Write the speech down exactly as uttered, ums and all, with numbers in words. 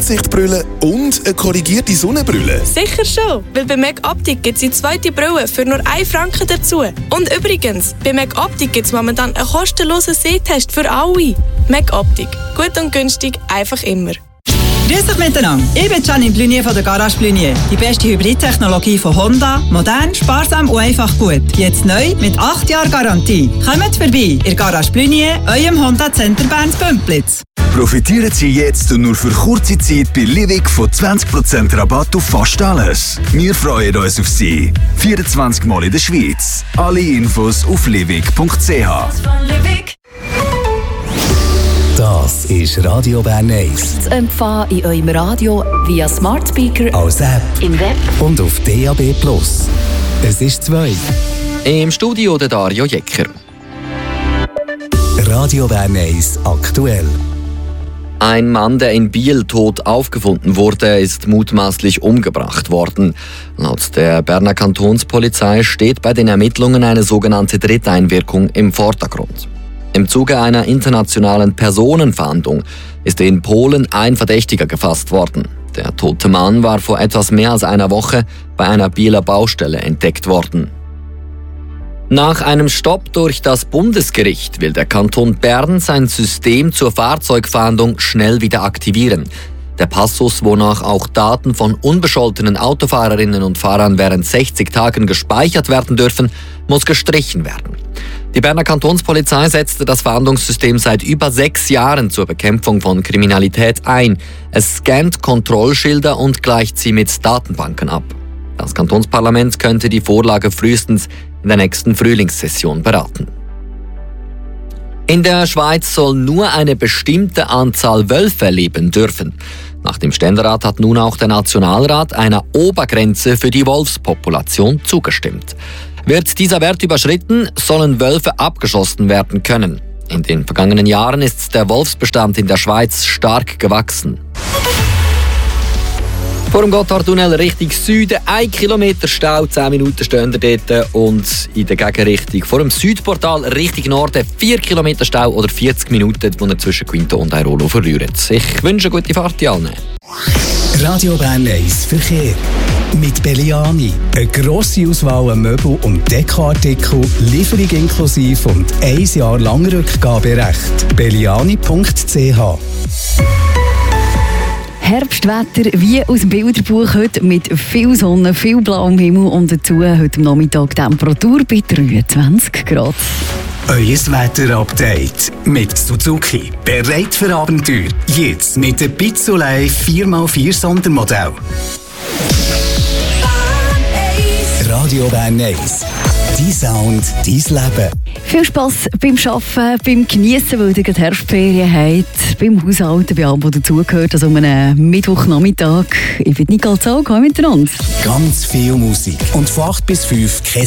Kurzsichtbrille und eine korrigierte Sonnenbrille? Sicher schon, weil bei Mac Optik gibt es die zweite Brille für nur einen Franken dazu. Und übrigens, bei Mac Optik gibt es momentan einen kostenlosen Sehtest für alle. Mac Optik. Gut und günstig, einfach immer. Grüß euch miteinander. Ich bin Janine Blunier von der Garage Blunier. Die beste Hybridtechnologie von Honda. Modern, sparsam und einfach gut. Jetzt neu mit acht Jahren Garantie. Kommt vorbei in Garage Blunier, eurem Honda Center Bern Bümplitz. Profitieren Sie jetzt und nur für kurze Zeit bei Livig von zwanzig Prozent Rabatt auf fast alles. Wir freuen uns auf Sie. vierundzwanzig Mal in der Schweiz. Alle Infos auf livig punkt c h. Das ist Radio Bern eins. Zu empfangen in eurem Radio via Smart Speaker, als App im Web und auf D A B plus. Es ist zwei. Im Studio der Dario Jecker. Radio Bern eins aktuell. Ein Mann, der in Biel tot aufgefunden wurde, ist mutmaßlich umgebracht worden. Laut der Berner Kantonspolizei steht bei den Ermittlungen eine sogenannte Dritteinwirkung im Vordergrund. Im Zuge einer internationalen Personenfahndung ist in Polen ein Verdächtiger gefasst worden. Der tote Mann war vor etwas mehr als einer Woche bei einer Bieler Baustelle entdeckt worden. Nach einem Stopp durch das Bundesgericht will der Kanton Bern sein System zur Fahrzeugfahndung schnell wieder aktivieren. Der Passus, wonach auch Daten von unbescholtenen Autofahrerinnen und Fahrern während sechzig Tagen gespeichert werden dürfen, muss gestrichen werden. Die Berner Kantonspolizei setzte das Fahndungssystem seit über sechs Jahren zur Bekämpfung von Kriminalität ein. Es scannt Kontrollschilder und gleicht sie mit Datenbanken ab. Das Kantonsparlament könnte die Vorlage frühestens in der nächsten Frühlingssession beraten. In der Schweiz soll nur eine bestimmte Anzahl Wölfe leben dürfen. Nach dem Ständerat hat nun auch der Nationalrat einer Obergrenze für die Wolfspopulation zugestimmt. Wird dieser Wert überschritten, sollen Wölfe abgeschossen werden können. In den vergangenen Jahren ist der Wolfsbestand in der Schweiz stark gewachsen. Vor dem Gotthardtunnel Richtung Süden, ein Kilometer Stau, zehn Minuten stehen wir dort. Und in der Gegenrichtung vor dem Südportal Richtung Norden, vier Kilometer Stau oder vierzig Minuten, wo ihr zwischen Quinto und Airolo verliert. Ich wünsche eine gute Fahrt allen. Radio Bern eins Verkehr. Mit Belliani. Eine grosse Auswahl an Möbel- und Dekoartikel, Lieferung inklusive und ein Jahr lang Rückgaberecht. belliani punkt c h. Herbstwetter wie aus dem Bilderbuch heute mit viel Sonne, viel blauem Himmel und dazu heute am Nachmittag Temperatur bei dreiundzwanzig Grad. Euer Wetter-Update mit Suzuki. Bereit für Abenteuer. Jetzt mit dem Pizzolei vier mal vier Sondermodell. Radio Bern eins. Dein Sound, dein Leben. Viel Spass beim Arbeiten, beim Geniessen, weil ihr gerade Herbstferien habt, beim Haushalten, bei allem, was dazugehört, also um einen Mittwochnachmittag. Ich bin Nicole Zaug, hallo miteinander. Ganz viel Musik und von acht bis fünf